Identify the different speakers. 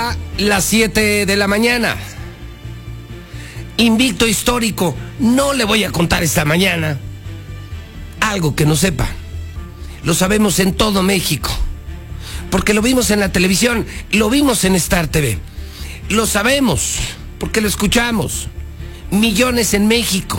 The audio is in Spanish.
Speaker 1: ya las 7 de la mañana. Invicto histórico. No le voy a contar esta mañana algo que no sepa. Lo sabemos en todo México, porque lo vimos en la televisión, lo vimos en Star TV. Lo sabemos porque lo escuchamos. Millones en México.